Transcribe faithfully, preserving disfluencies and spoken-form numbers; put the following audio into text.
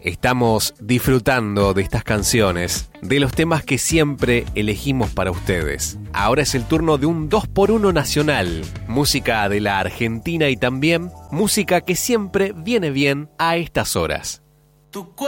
Estamos disfrutando de estas canciones, de los temas que siempre elegimos para ustedes. Ahora es el turno de un dos por uno nacional. Música de la Argentina y también música que siempre viene bien a estas horas.